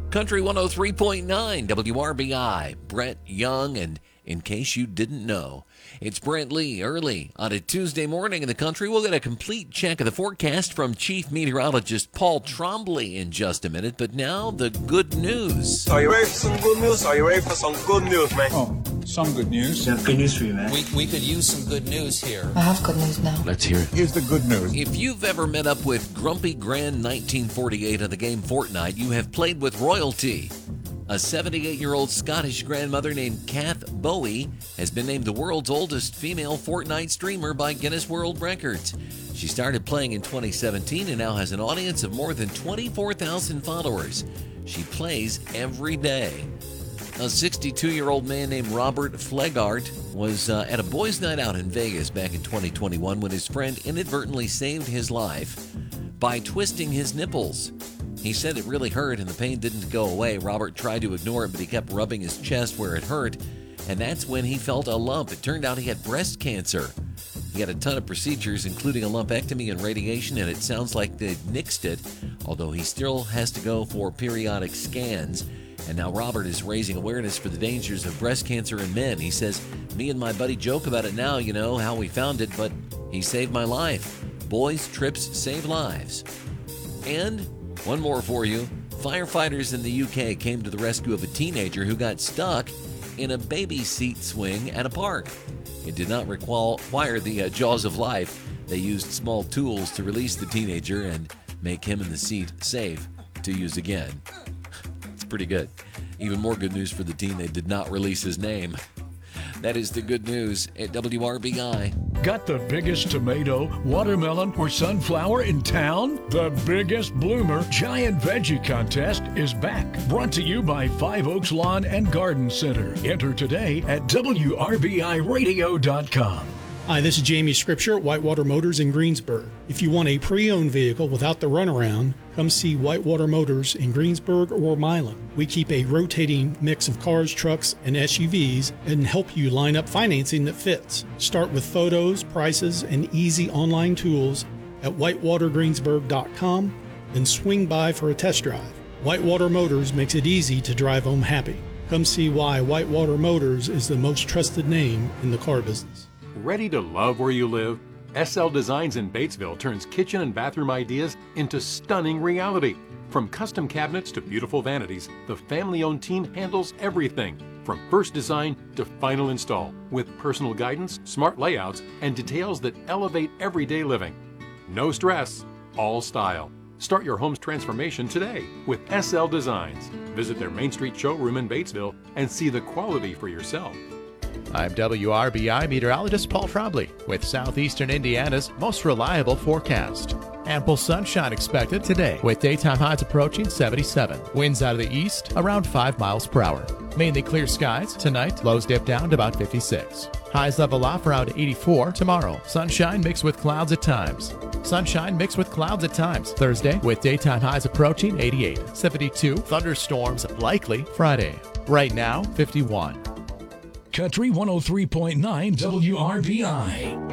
Country 103.9 WRBI, Brett Young, and in case you didn't know, it's Brent Lee early on a Tuesday morning in the country. We'll get a complete check of the forecast from Chief Meteorologist Paul Trombley in just a minute, but now the good news. Are you ready for some good news? Are you ready for some good news, man? Oh, some good news. I have good news for you, man. We could use some good news here. I have good news now. Let's hear it. Here's the good news. If you've ever met up with Grumpy Grand 1948 of the game Fortnite, you have played with royalty. A 78-year-old Scottish grandmother named Kath Bowie has been named the world's oldest female Fortnite streamer by Guinness World Records. She started playing in 2017 and now has an audience of more than 24,000 followers. She plays every day. A 62-year-old man named Robert Flegart was at a boys' night out in Vegas back in 2021 when his friend inadvertently saved his life by twisting his nipples. He said it really hurt and the pain didn't go away. Robert tried to ignore it, but he kept rubbing his chest where it hurt, and that's when he felt a lump. It turned out he had breast cancer. He had a ton of procedures, including a lumpectomy and radiation, and it sounds like they nixed it, although he still has to go for periodic scans. And now Robert is raising awareness for the dangers of breast cancer in men. He says, "Me and my buddy joke about it now, you know, how we found it, but he saved my life. Boys' trips save lives." And one more for you. Firefighters in the UK came to the rescue of a teenager who got stuck in a baby seat swing at a park. It did not require the jaws of life. They used small tools to release the teenager and make him in the seat safe to use again. It's pretty good. Even more good news for the teen, they did not release his name. That is the good news at WRBI. Got the biggest tomato, watermelon, or sunflower in town? The biggest bloomer giant veggie contest is back. Brought to you by Five Oaks Lawn and Garden Center. Enter today at WRBIRadio.com. Hi, this is Jamie Scripture at Whitewater Motors in Greensburg. If you want a pre-owned vehicle without the runaround, come see Whitewater Motors in Greensburg or Milan. We keep a rotating mix of cars, trucks, and SUVs and help you line up financing that fits. Start with photos, prices, and easy online tools at whitewatergreensburg.com, then swing by for a test drive. Whitewater Motors makes it easy to drive home happy. Come see why Whitewater Motors is the most trusted name in the car business. Ready to love where you live? SL Designs in Batesville turns kitchen and bathroom ideas into stunning reality. From custom cabinets to beautiful vanities, the family-owned team handles everything, from first design to final install, with personal guidance, smart layouts, and details that elevate everyday living. No stress, all style. Start your home's transformation today with SL Designs. Visit their Main Street showroom in Batesville and see the quality for yourself. I'm WRBI meteorologist Paul Trombley with southeastern Indiana's most reliable forecast. Ample sunshine expected today with daytime highs approaching 77. Winds out of the east around 5 miles per hour. Mainly clear skies tonight. Lows dip down to about 56. Highs level off around 84 tomorrow. Sunshine mixed with clouds at times. Sunshine mixed with clouds at times Thursday with daytime highs approaching 88. 72. Thunderstorms likely Friday. Right now 51. Country 103.9 WRBI.